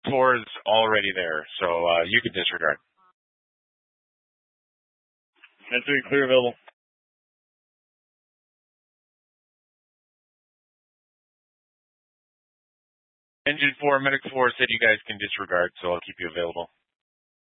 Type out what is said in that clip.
4 is already there, so you can disregard. Entry clear available. Engine 4, Medic 4 said you guys can disregard, so I'll keep you available.